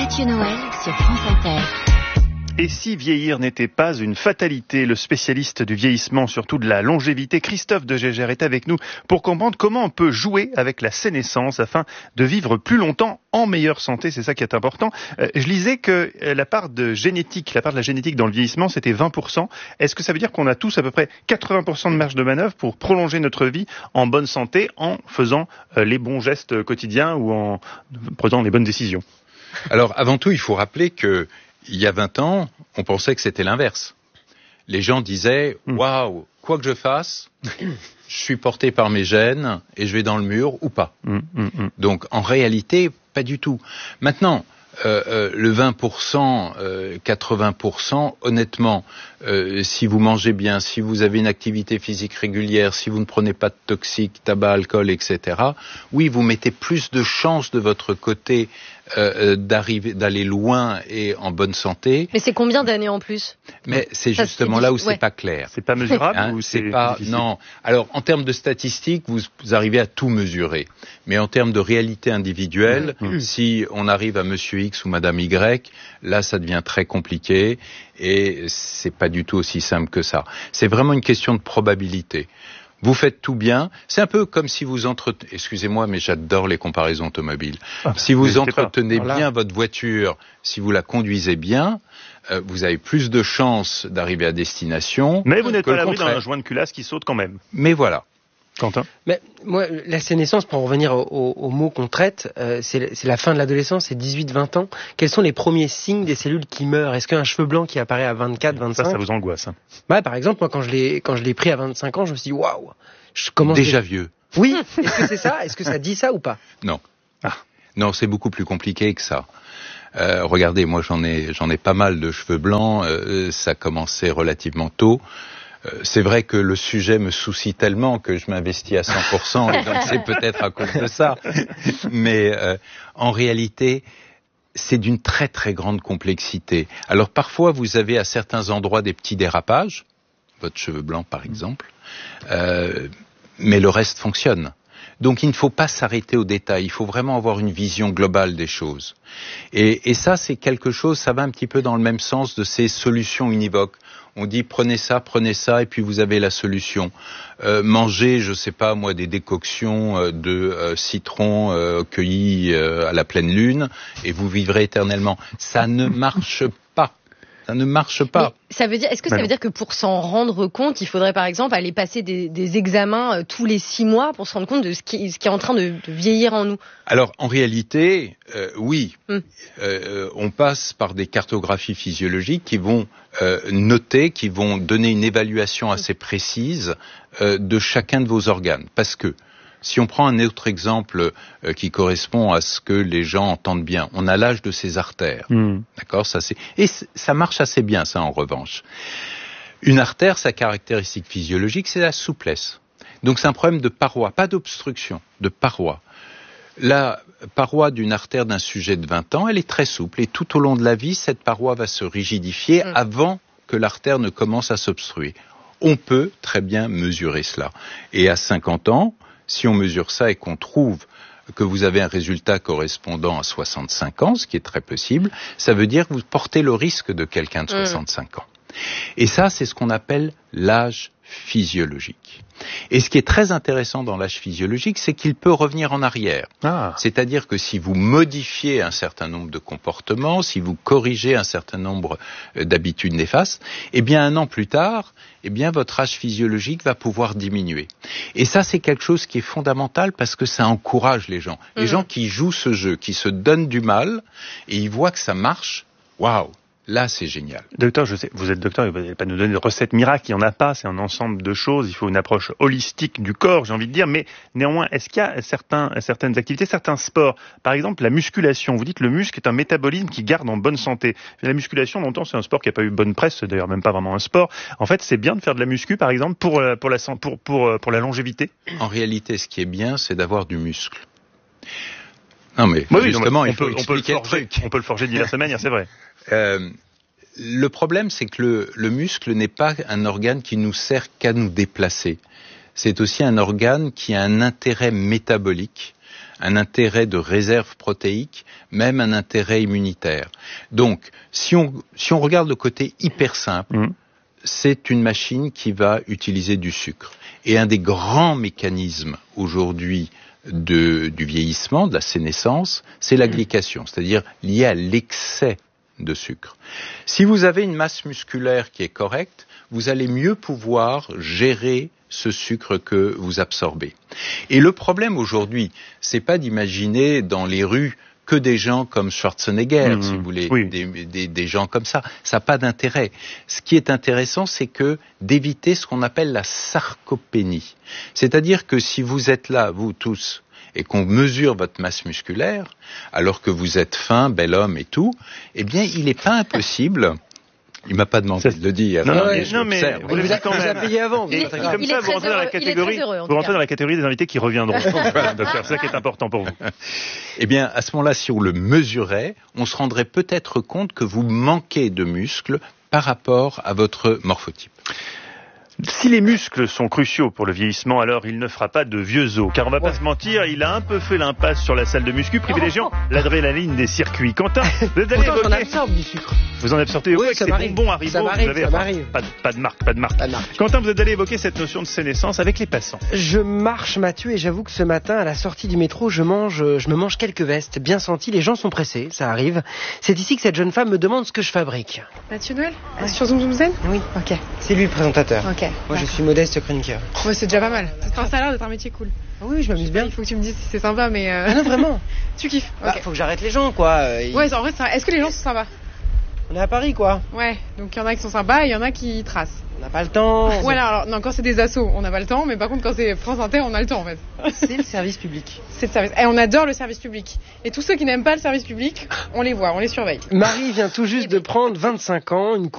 Mathieu Noël sur France Inter. Et si vieillir n'était pas une fatalité, le spécialiste du vieillissement, surtout de la longévité, Christophe de Gégère, est avec nous pour comprendre comment on peut jouer avec la sénescence afin de vivre plus longtemps en meilleure santé. C'est ça qui est important. Je lisais que la part de la génétique dans le vieillissement, c'était 20%. Est-ce que ça veut dire qu'on a tous à peu près 80% de marge de manœuvre pour prolonger notre vie en bonne santé en faisant les bons gestes quotidiens ou en prenant les bonnes décisions? Alors, avant tout, il faut rappeler que il y a 20 ans, on pensait que c'était l'inverse. Les gens disaient « Waouh, quoi que je fasse, je suis porté par mes gènes et je vais dans le mur ou pas ». Donc, en réalité, pas du tout. Maintenant, le 20%, 80%, honnêtement, si vous mangez bien, si vous avez une activité physique régulière, si vous ne prenez pas de toxiques, tabac, alcool, etc., oui, vous mettez plus de chances de votre côté d'aller loin et en bonne santé. Mais c'est combien d'années en plus? Mais c'est justement là où c'est pas clair. C'est pas mesurable ou c'est pas difficile. Non. Alors en termes de statistiques, vous arrivez à tout mesurer. Mais en termes de réalité individuelle, si on arrive à Monsieur X ou Madame Y, là ça devient très compliqué et c'est pas du tout aussi simple que ça. C'est vraiment une question de probabilité. Vous faites tout bien. C'est un peu comme si vous excusez-moi, mais j'adore les comparaisons automobiles. Si vous entretenez bien votre voiture, si vous la conduisez bien, vous avez plus de chances d'arriver à destination. Mais vous n'êtes pas à l'abri d'un joint de culasse qui saute quand même. Mais voilà. Quentin? Mais moi, la sénescence, pour en revenir au mot qu'on traite, c'est la fin de l'adolescence, c'est 18-20 ans. Quels sont les premiers signes des cellules qui meurent? Est-ce qu'un cheveu blanc qui apparaît à 24, 25? Ça vous angoisse, hein? Ouais, par exemple, moi, quand je l'ai pris à 25 ans, je me suis dit, waouh! Je commence déjà vieux. Oui. Est-ce que c'est ça? Est-ce que ça dit ça ou pas? Non. Non, c'est beaucoup plus compliqué que ça. Regardez, moi, j'en ai pas mal de cheveux blancs. Ça a commencé relativement tôt. C'est vrai que le sujet me soucie tellement que je m'investis à 100%, et donc c'est peut-être à cause de ça. Mais en réalité, c'est d'une très très grande complexité. Alors parfois, vous avez à certains endroits des petits dérapages, votre cheveu blanc par exemple, mais le reste fonctionne. Donc il ne faut pas s'arrêter aux détails, il faut vraiment avoir une vision globale des choses. Et ça, c'est quelque chose, ça va un petit peu dans le même sens de ces solutions univoques. On dit prenez ça, et puis vous avez la solution. Mangez, je sais pas moi, des décoctions de citron cueillis à la pleine lune, et vous vivrez éternellement. Ça ne marche pas. Ça ne marche pas. Mais ça veut dire, est-ce que ça veut dire que pour s'en rendre compte, il faudrait par exemple aller passer des examens tous les 6 mois pour se rendre compte de ce qui est en train de vieillir en nous? Alors en réalité, oui. On passe par des cartographies physiologiques qui vont noter, qui vont donner une évaluation assez précise de chacun de vos organes. Parce que si on prend un autre exemple qui correspond à ce que les gens entendent bien, on a l'âge de ses artères. D'accord, et ça marche assez bien, ça, en revanche. Une artère, sa caractéristique physiologique, c'est la souplesse. Donc c'est un problème de paroi, pas d'obstruction, de paroi. La paroi d'une artère d'un sujet de 20 ans, elle est très souple, et tout au long de la vie, cette paroi va se rigidifier avant que l'artère ne commence à s'obstruer. On peut très bien mesurer cela. Et à 50 ans, si on mesure ça et qu'on trouve que vous avez un résultat correspondant à 65 ans, ce qui est très possible, ça veut dire que vous portez le risque de quelqu'un de 65 ans. Et ça, c'est ce qu'on appelle l'âge physiologique. Et ce qui est très intéressant dans l'âge physiologique, c'est qu'il peut revenir en arrière. C'est-à-dire que si vous modifiez un certain nombre de comportements, si vous corrigez un certain nombre d'habitudes néfastes, eh bien 1 an plus tard, eh bien votre âge physiologique va pouvoir diminuer. Et ça, c'est quelque chose qui est fondamental parce que ça encourage les gens. Les gens qui jouent ce jeu, qui se donnent du mal, et ils voient que ça marche, waouh! Là, c'est génial. Docteur, je sais, vous êtes docteur, vous n'allez pas nous donner de recettes miracles, il n'y en a pas, c'est un ensemble de choses, il faut une approche holistique du corps, j'ai envie de dire, mais néanmoins, est-ce qu'il y a certaines activités, certains sports, par exemple la musculation, vous dites le muscle est un métabolisme qui garde en bonne santé. La musculation, longtemps, c'est un sport qui n'a pas eu bonne presse, c'est d'ailleurs même pas vraiment un sport. En fait, c'est bien de faire de la muscu, par exemple, pour la longévité. En réalité, ce qui est bien, c'est d'avoir du muscle. Non mais justement, il faut expliquer le truc. On peut le forger de diverses manières, c'est vrai. Le problème, c'est que le muscle n'est pas un organe qui nous sert qu'à nous déplacer. C'est aussi un organe qui a un intérêt métabolique, un intérêt de réserve protéique, même un intérêt immunitaire. Donc, si on regarde le côté hyper simple, c'est une machine qui va utiliser du sucre. Et un des grands mécanismes aujourd'hui du vieillissement, de la sénescence, c'est la glycation, c'est-à-dire lié à l'excès de sucre. Si vous avez une masse musculaire qui est correcte, vous allez mieux pouvoir gérer ce sucre que vous absorbez. Et le problème aujourd'hui, c'est pas d'imaginer dans les rues que des gens comme Schwarzenegger, si vous voulez, des gens comme ça. Ça n'a pas d'intérêt. Ce qui est intéressant, c'est d'éviter ce qu'on appelle la sarcopénie. C'est-à-dire que si vous êtes là, vous tous, et qu'on mesure votre masse musculaire, alors que vous êtes fin, bel homme et tout, eh bien, il n'est pas impossible. Il m'a pas demandé de le dire. Non, mais vous l'avez quand même payé avant. Et comme ça, vous rentrez dans la catégorie des invités qui reviendront. Docteur, c'est ça qui est important pour vous. Eh bien, à ce moment-là, si on le mesurait, on se rendrait peut-être compte que vous manquez de muscles par rapport à votre morphotype. Si les muscles sont cruciaux pour le vieillissement, alors il ne fera pas de vieux os. Car on va pas se mentir, il a un peu fait l'impasse sur la salle de muscu, privilégiant l'adrénaline des circuits. Quentin, vous êtes allé évoquer... on absorbe du sucre. Vous en absorbez avec ces bonbons Haribo. Ça m'arrive. Pas de marque. Quentin, vous êtes allé évoquer cette notion de sénescence avec les passants. Je marche, Mathieu, et j'avoue que ce matin, à la sortie du métro, je me mange quelques vestes bien senties. Les gens sont pressés, ça arrive. C'est ici que cette jeune femme me demande ce que je fabrique. Mathieu Noël sur Zoom Zen. Oui. Ok. C'est lui le présentateur. Ok. Moi, je suis modeste chroniqueur. Ouais, c'est déjà pas mal. Ça a l'air d'être un métier cool. Oui, je m'amuse bien. Il faut que tu me dises si c'est sympa, mais... Ah non, vraiment. Tu kiffes. Okay. Faut que j'arrête les gens, quoi. Ouais, en vrai, est-ce que les gens sont sympas? On est à Paris, quoi. Ouais, donc il y en a qui sont sympas et il y en a qui tracent. On n'a pas le temps. Ouais, alors, non, quand c'est des assos, on n'a pas le temps, mais par contre, quand c'est France Inter, on a le temps, en fait. C'est le service public. C'est le service. Et on adore le service public. Et tous ceux qui n'aiment pas le service public, on les voit, on les surveille. Marie vient tout juste de prendre 25 ans, une